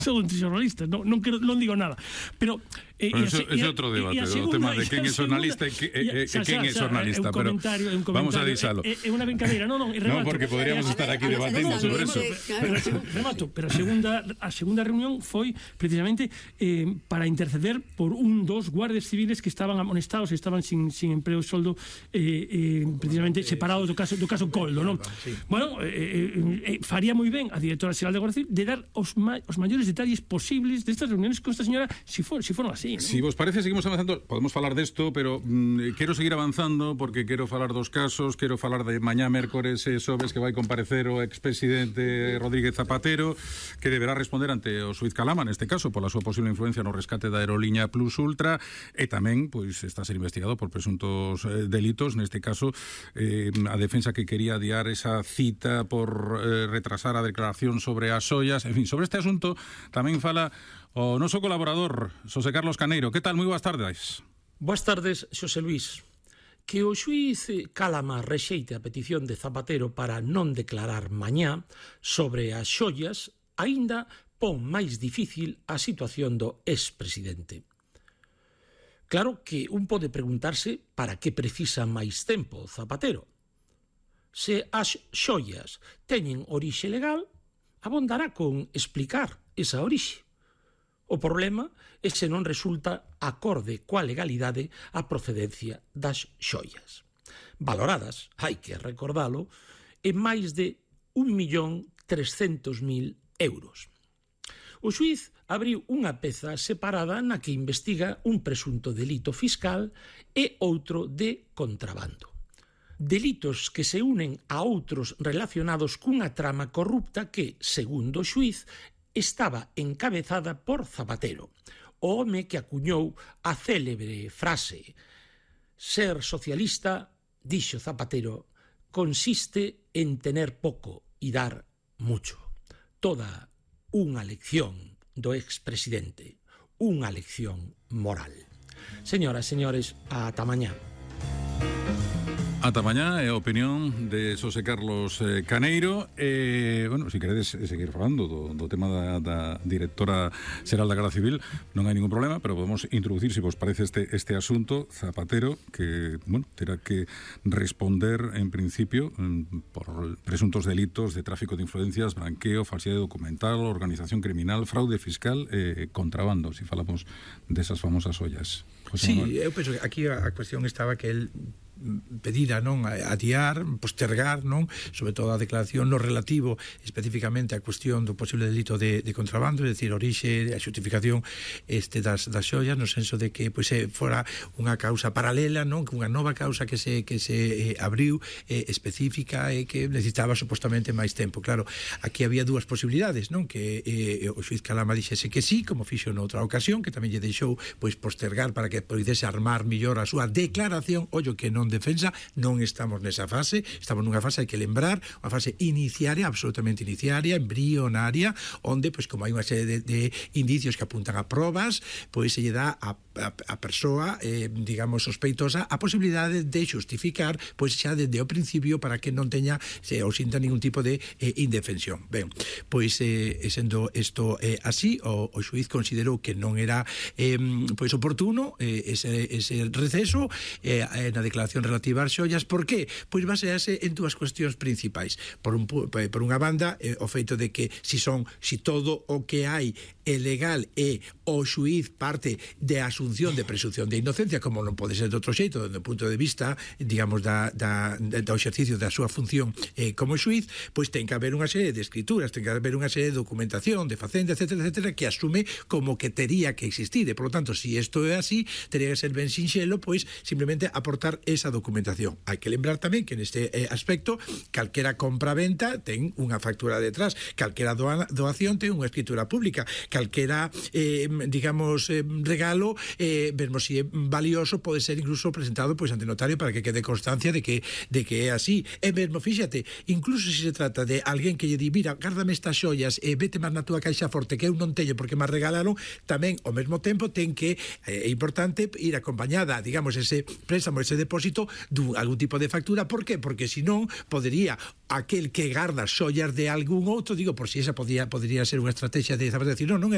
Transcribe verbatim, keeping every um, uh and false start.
son xornalistas, non, non, quero, non digo nada, pero eh, pero ese é outro debate, o tema de quen é xornalista e quen é xornalista, pero vamos a deixalo. É unha brincadeira, non, non, non, porque poderíamos estar aquí debatendo sobre eso. Remato, pero a segunda a segunda reunión foi precisamente eh, para interceder por un dos guardias civiles que estaban amonestados e estaban sin, sin emprego e soldo eh, eh, precisamente separados do caso do caso Coldo, non? Bueno, eh, eh, faría moi ben a directora xeral de Guardia Civil de dar os, ma os maiores detalles posibles destas reuniones con esta señora, si, for, si foron así, ¿no? Si vos parece, seguimos avanzando. Podemos falar desto, pero mm, quero seguir avanzando porque quero falar dos casos, quero falar de mañá mércores e xoves que vai comparecer o expresidente Rodríguez Zapatero, que deberá responder ante o xuiz Calama, neste caso, pola súa posible influencia no rescate da aerolínea Plus Ultra, e tamén, pois, está a ser investigado por presuntos eh, delitos, neste caso, eh, a defensa que quería adiar esa cita por eh, retrasar a declaración sobre as xoias. En fin, sobre este asunto tamén fala o noso colaborador, Xosé Carlos Caneiro. Que tal? Moi boas tardes. Boas tardes, Xosé Luís. Que o xuiz Calama rexeite a petición de Zapatero para non declarar mañá sobre as xoias aínda pon máis difícil a situación do expresidente. Claro que un pode preguntarse para que precisa máis tempo Zapatero. Se as xoias teñen orixe legal, abondará con explicar esa orixe. O problema é se non resulta acorde coa legalidade a procedencia das xoias. Valoradas, hai que recordalo, en máis de un millón trescentos mil euros. O xuiz abriu unha peza separada na que investiga un presunto delito fiscal e outro de contrabando. Delitos que se unen a outros relacionados cunha trama corrupta que, segundo o xuiz, estaba encabezada por Zapatero, o home que acuñou a célebre frase «Ser socialista, dixo Zapatero, consiste en tener pouco e dar mucho». Toda unha lección do expresidente, unha lección moral. Señoras, señores, ata mañá. Ata mañá é a opinión de Xosé Carlos eh, Caneiro. E, bueno, se si queredes seguir falando do, do tema da, da directora xeral da Garda Civil, non hai ningún problema, pero podemos introducir, se vos parece, este, este asunto. Zapatero, que, bueno, terá que responder, en principio, por presuntos delitos de tráfico de influencias, branqueo, falsidade documental, organización criminal, fraude fiscal e eh, contrabando, se si falamos desas famosas ollas. José sí, Manuel. Eu penso que aquí a, a cuestión estaba que el pedira, non, adiar, postergar, non, sobre todo a declaración no relativo especificamente a cuestión do posible delito de, de contrabando, é dicir, orixe, a xustificación este das, das xoias, no senso de que pois pues, fora unha causa paralela, non, que unha nova causa que se que se eh, abriu eh, específica e eh, que necesitaba supostamente máis tempo. Claro, aquí había dúas posibilidades, non, que eh, o xuiz Calama dixese que sí, como fixo noutra ocasión, que tamén lle deixou pois postergar para que poidese armar millor a súa declaración. Ollo que non defensa, non estamos nesa fase, estamos nunha fase, hai que lembrar, unha fase iniciaria, absolutamente iniciaria, embrionaria, onde, pois, como hai unha serie de, de indicios que apuntan a probas, pois se lle dá a, a, a persoa, eh, digamos, sospeitosa, a posibilidade de xustificar, pois, xa desde o principio para que non teña, se, ou sinta ningún tipo de eh, indefensión. Ben, pois, eh, sendo isto eh, así, o, o xuiz considerou que non era eh, pois oportuno eh, ese, ese receso eh, na declaración relativa ás xollas. Por qué? Pois basease en dúas cuestións principais. Por, un, por unha banda, eh, o feito de que si son, si todo o que hai é legal e o xuiz parte de asunción de presunción de inocencia, como non pode ser de outro xeito, desde o punto de vista, digamos, da, da, do exercicio da súa función eh, como xuiz, pois ten que haber unha serie de escrituras, ten que haber unha serie de documentación, de facenda, etcétera, etcétera, que asume como que tería que existir. E, por lo tanto, si isto é así, tería que ser ben sinxelo, pois, simplemente aportar esa documentación. Hai que lembrar tamén que neste eh, aspecto, calquera compra-venta ten unha factura detrás, calquera doa, doación ten unha escritura pública, calquera, eh, digamos, eh, regalo, eh, mesmo si é valioso, pode ser incluso presentado pois ante notario para que quede constancia de que de que é así. E mesmo, fíxate, incluso se se trata de alguén que lle di, mira, gárdame estas xollas, e eh, vete máis na túa caixa forte que eu non teño porque me regalaron, tamén ao mesmo tempo ten que, é eh, importante ir acompañada, digamos, ese préstamo, ese depósito de algún tipo de factura. Por qué? Porque senón podería aquel que garda xollas de algún outro, digo, por si esa podía, podría ser unha estrategia de decir, non, non